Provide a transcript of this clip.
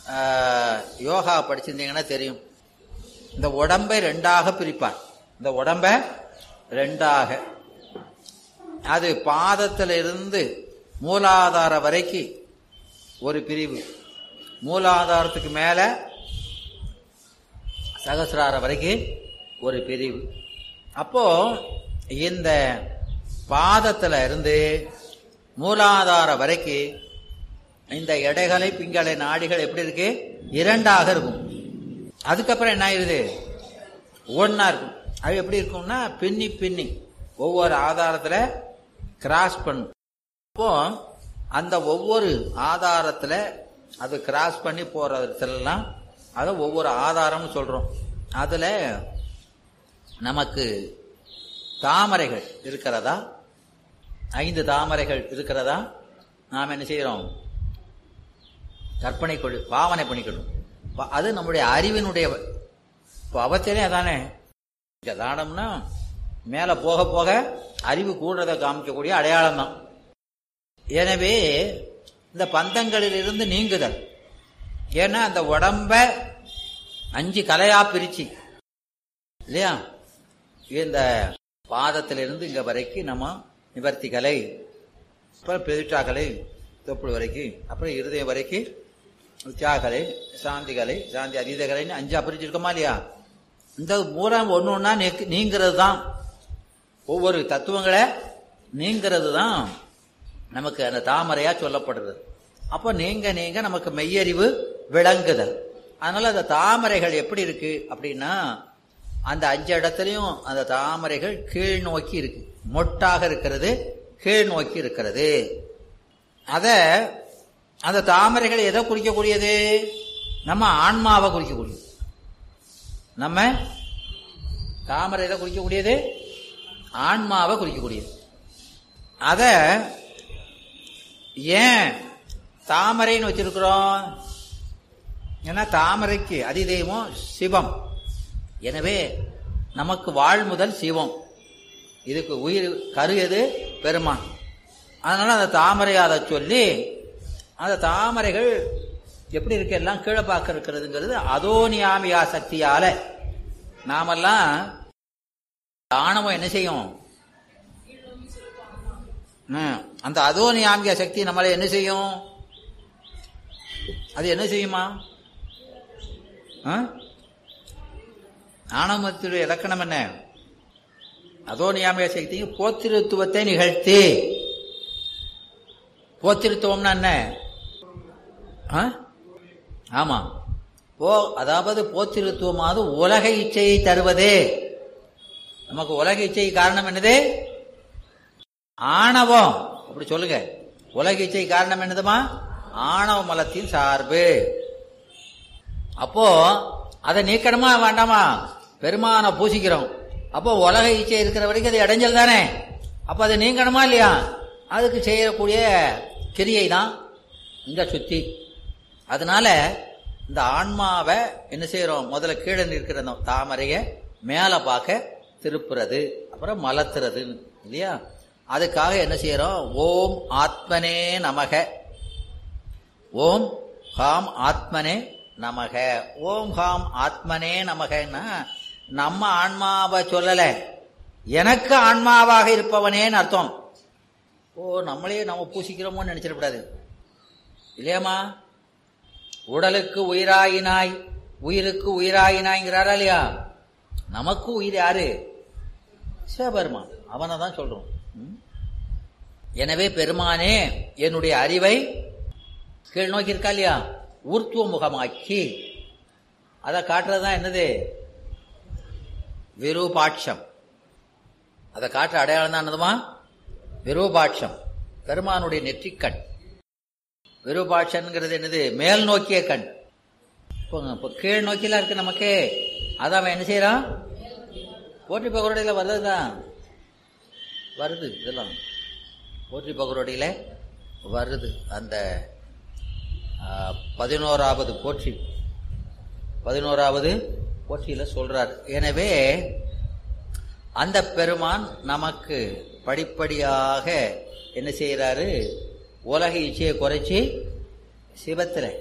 யோகா படிச்சிருந்தீங்கன்னா தெரியும். இந்த உடம்பை ரெண்டாக பிரிப்பார். இந்த உடம்பை ரெண்டாக, அது பாதத்திலிருந்து மூலாதார வரைக்கும் ஒரு பிரிவு, மூலாதாரத்துக்கு மேல சகசிரார வரைக்கும் ஒரு பிரிவு. அப்போ இந்த பாதத்துல இருந்து மூலாதார வரைக்கும் இந்த எடைகளை பிங்களை நாடிகள் எப்படி இருக்கு? இரண்டாக இருக்கும். அதுக்கப்புறம் என்ன ஆயிருது? ஒன்னா இருக்கும். அது எப்படி இருக்கும்னா பின்னி பின்னி ஒவ்வொரு ஆதாரத்துல கிராஸ் பண்ணும். அப்போ அந்த ஒவ்வொரு ஆதாரத்துல அது கிராஸ் பண்ணி போற இடத்துலலாம் அதை ஒவ்வொரு ஆதாரம்னு சொல்றோம். அதுல நமக்கு தாமரைகள் இருக்கிறதா? 5 தாமரைகள் இருக்கிறதா? நாம் என்ன செய்யறோம்? கற்பனை கொடு, பாவனை பண்ணிக்கணும். அது நம்முடைய அறிவினுடைய அவத்திலே அதானே. தானம்னா மேல போக போக அறிவு கூடுறதை காமிக்கக்கூடிய அடையாளம் தான். எனவே இந்த பந்தங்களில் இருந்து நீங்குதல். ஏன்னா அந்த உடம்ப 5 கலையா பிரிச்சு இல்லையா, இந்த பாதத்திலிருந்து இங்க வரைக்கும் நம்ம நிவர்த்தி கலை, அப்புறம் பிரதிஷ்டா கலை தொப்புள் வரைக்கும், அப்புறம் இருதயம் வரைக்கும் தியாகலை, சாந்தி கலை, சாந்தி அதீத கலைன்னு 5 பிரிச்சிருக்கோமா இல்லையா? இந்த மூலம் ஒன்னு ஒன்னா நீங்கிறது தான், ஒவ்வொரு தத்துவங்களை நீங்கிறது தான் நமக்கு அந்த தாமரையா சொல்லப்படுறது. அப்போ நீங்க நீங்க நமக்கு மெய்யறிவு விளங்குதல். அதனால அந்த தாமரைகள் எப்படி இருக்கு அப்படின்னா, அந்த 5 இடத்துலயும் அந்த தாமரைகள் கீழ் நோக்கி இருக்கு, மொட்டாக இருக்கிறது, கீழ் நோக்கி இருக்கிறது. அந்த தாமரைகள் எதை குறிக்கக்கூடியது? நம்ம ஆன்மாவை குறிக்கக்கூடியது. நம்ம தாமரை எதை குறிக்கக்கூடியது? ஆன்மாவை குறிக்கக்கூடியது. அத ஏன் தாமரைன்னு வச்சிருக்கிறோம்? ஏன்னா தாமரைக்கு அதிதெய்வம் சிவம். எனவே நமக்கு வாழ் முதல் சிவம், இதுக்கு உயிர் கரு எது? பெருமான். அதனால அந்த தாமரையை அதை சொல்லி, அந்த தாமரைகள் எப்படி இருக்கு? எல்லாம் கீழே பார்க்க இருக்கிறதுங்கிறது அதோனியாமியா சக்தியால. நாமெல்லாம் ஆணவம் என்ன செய்யும்? அந்த அதோனியாமியா சக்தி நம்மளை என்ன செய்யும்? அது என்ன செய்யுமா? ஆணவத்துடைய இலக்கணம் என்ன? அதோனியாமியா சக்தி போத்திருத்துவத்தை நிகழ்த்தி. போத்திருத்துவம்னா என்ன? ஆமா, அதாவது போத்திருத்துவமாவது உலக இச்சையை தருவதே. நமக்கு உலக இச்சை காரணம் என்னது? ஆணவம். அப்படி சொல்லுங்க. உலக இச்சை காரணம் என்னதுமா? ஆணவ மலத்தின் சார்பு. அப்போ அதை நீக்கணுமா வேண்டாமா? பெருமான பூசிக்கிறோம். அப்போ உலக இச்சை இருக்கிற வரைக்கும் அது இடைஞ்சல் தானே. அப்ப அதை நீங்கணுமா இல்லையா? அதுக்கு செய்யக்கூடிய கிரியை தான் இங்க சுத்தி. அதனால இந்த ஆன்மாவை என்ன செய்யறோம்? முதல்ல கீழே நிற்கிற தாமரைய மேல பார்க்க திருப்புறது, அப்புறம் மலத்துறது இல்லையா? அதுக்காக என்ன செய்யறோம்? ஓம் ஆத்மனே நமக, ஓம் ஹாம் ஆத்மனே நமக. ஓம் ஹாம் ஆத்மனே நமகன்னா நம்ம ஆன்மாவை சொல்லல, எனக்கு ஆன்மாவாக இருப்பவனேன்னு அர்த்தம். நம்மளே நம்ம பூசிக்கிறோமோன்னு நினைச்சிடக்கூடாது இல்லையாமா? உடலுக்கு உயிராயினாய், உயிருக்கு உயிராயினாய்ங்கிறாரா இல்லையா? நமக்கு உயிர் யாரு? சிவபெருமான். அவனை தான் சொல்றோம். எனவே பெருமானே என்னுடைய அறிவை கீழ் நோக்கி இருக்கா இல்லையா? ஊர்த்துவ முகமாக்கி அதை காட்டுறதுதான் என்னது? விரூபாட்சம். அதை காட்டுற அடையாளம் தான் என்னதுமா? விரூபாட்சம். பெருமானுடைய நெற்றிக்கண். விரூபாட்சம்ங்கிறது என்னது? மேல் நோக்கிய கண். இப்போ கீழ் நோக்கிலாம் இருக்கு நமக்கு. அதான் அவன் என்ன செய்யறான்? போற்றி பகரோடையில வர்றதுதான் வருது. இதெல்லாம் போற்றி பகரோடையில வருது. அந்த 11வது போற்றி, 11வது போற்றியில சொல்றார். எனவே அந்த பெருமான் நமக்கு படிப்படியாக என்ன செய்யறாரு? உலக இச்சையை குறைச்சி சிவத்துல